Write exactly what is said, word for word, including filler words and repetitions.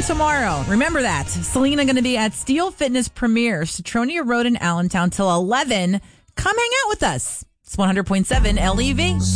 tomorrow. Remember that. Selena going to be at Steel Fitness Premier, Citronia Road in Allentown till eleven. Come hang out with us. It's one hundred point seven L E V.